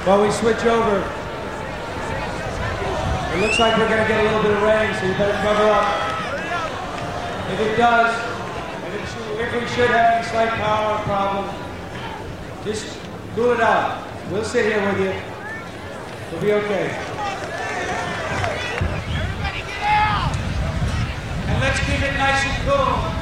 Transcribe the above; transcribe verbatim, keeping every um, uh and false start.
While we switch over, it looks like we're going to get a little bit of rain, so you better cover up. If it does, if, it should, if we should have any slight power problem, just cool it out. We'll sit here with you. We'll be okay. Everybody get out! And let's keep it nice and cool.